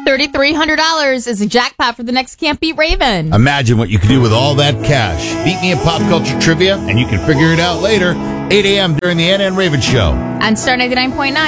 $3,300 is a jackpot for the next Can't Beat Raven. Imagine what you could do with all that cash. Beat me at Pop Culture Trivia, and you can figure it out later, 8 a.m. during the NN Raven Show. On Star 99.9.